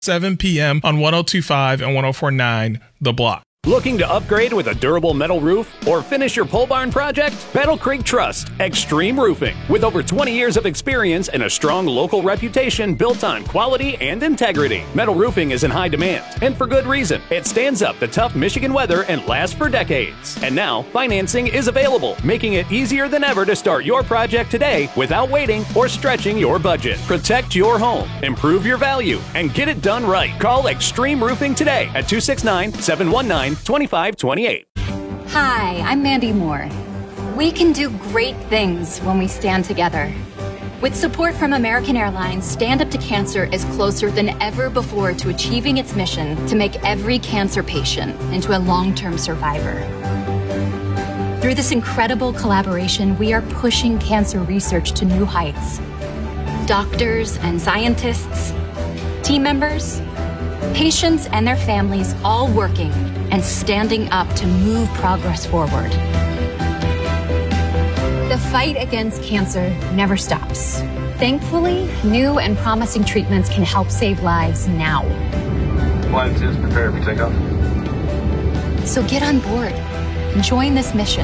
7 p.m. on 102.5 and 104.9 The Block. Looking to upgrade with a durable metal roof or finish your pole barn project? Battle Creek Trust Extreme Roofing. With over 20 years of experience and a strong local reputation built on quality and integrity. Metal roofing is in high demand, and for good reason. It stands up to tough Michigan weather and lasts for decades. And now, financing is available, making it easier than ever to start your project today without waiting or stretching your budget. Protect your home, improve your value, and get it done right. Call Extreme Roofing today at 269-719-2528. Hi, I'm Mandy Moore. We can do great things when we stand together. With support from American Airlines, Stand Up to Cancer is closer than ever before to achieving its mission to make every cancer patient into a long-term survivor. Through this incredible collaboration, we are pushing cancer research to new heights. Doctors and scientists, team members, patients and their families all working and standing up to move progress forward. The fight against cancer never stops. Thankfully, new and promising treatments can help save lives now. Flight 2 is prepared for takeoff. So get on board and join this mission.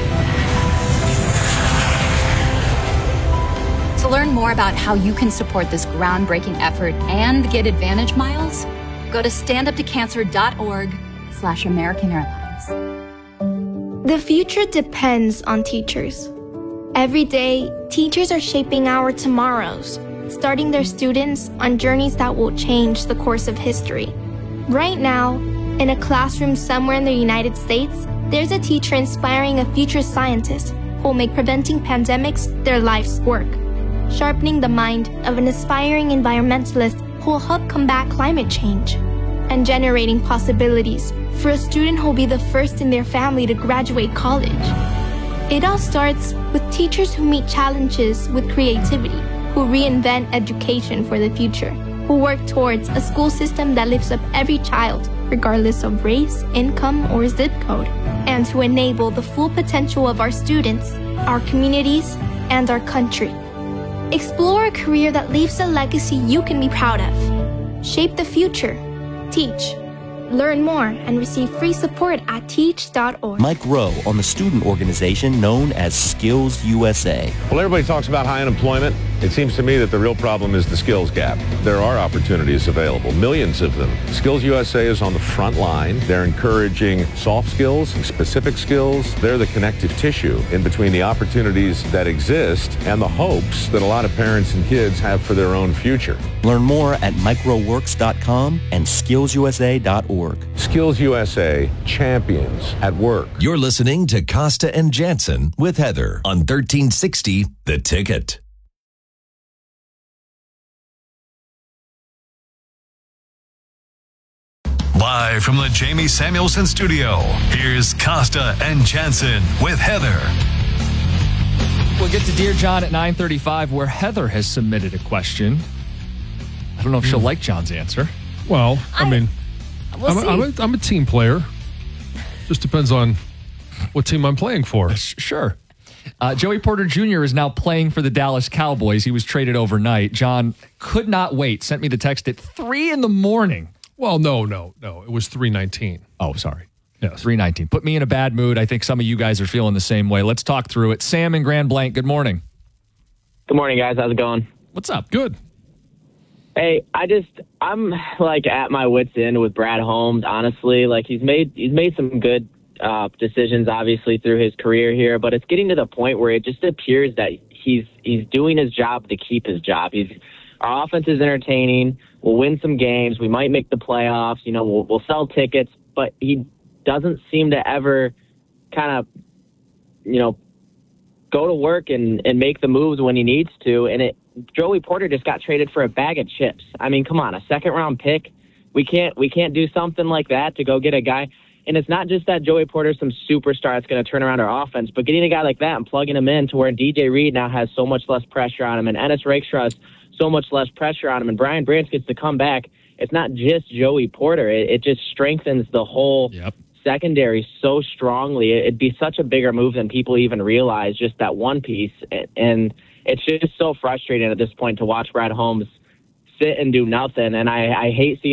To learn more about how you can support this groundbreaking effort and get Advantage miles, go to standuptocancer.org/American Airlines. The future depends on teachers. Every day, teachers are shaping our tomorrows, starting their students on journeys that will change the course of history. Right now, in a classroom somewhere in the United States, there's a teacher inspiring a future scientist who will make preventing pandemics their life's work, sharpening the mind of an aspiring environmentalist who will help combat climate change, and generating possibilities for a student who will be the first in their family to graduate college. It all starts with teachers who meet challenges with creativity, who reinvent education for the future, who work towards a school system that lifts up every child, regardless of race, income, or zip code, and to enable the full potential of our students, our communities, and our country. Explore a career that leaves a legacy you can be proud of. Shape the future. Teach. Learn more and receive free support at teach.org. Mike Rowe on the student organization known as Skills USA. Well, everybody talks about high unemployment. It seems to me that the real problem is the skills gap. There are opportunities available, millions of them. Skills USA is on the front line. They're encouraging soft skills and specific skills. They're the connective tissue in between the opportunities that exist and the hopes that a lot of parents and kids have for their own future. Learn more at microworks.com and skillsusa.org. Skills USA, champions at work. You're listening to Costa and Jansen with Heather on 1360 The Ticket. Live from the Jamie Samuelson studio, here's Costa and Jansen with Heather. We'll get to Dear John at 9:35, where Heather has submitted a question. I don't know if she'll like John's answer. Well, I'm a team player. Just depends on what team I'm playing for. Sure. Joey Porter Jr. is now playing for the Dallas Cowboys. He was traded overnight. John could not wait. Sent me the text at 3 a.m. Well, no. It was 3:19. Oh, sorry. Yes. 3:19. Put me in a bad mood. I think some of you guys are feeling the same way. Let's talk through it. Sam in Grand Blanc, good morning. Good morning, guys. How's it going? What's up? Good. Hey, I'm like at my wit's end with Brad Holmes, honestly. Like he's made some good decisions, obviously, through his career here, but it's getting to the point where it just appears that he's doing his job to keep his job. Our offense is entertaining. We'll win some games. We might make the playoffs. You know, we'll sell tickets, but he doesn't seem to ever kind of, you know, go to work and make the moves when he needs to. And Joey Porter just got traded for a bag of chips. I mean, come on, a second-round pick. We can't do something like that to go get a guy. And it's not just that Joey Porter's some superstar that's going to turn around our offense, but getting a guy like that and plugging him in to where DJ Reed now has so much less pressure on him, and Ennis Rakestraw has so much less pressure on him, and Brian Branch gets to come back. It's not just Joey Porter. It just strengthens the whole secondary so strongly. It'd be such a bigger move than people even realize, just that one piece. And it's just so frustrating at this point to watch Brad Holmes sit and do nothing. And I hate seeing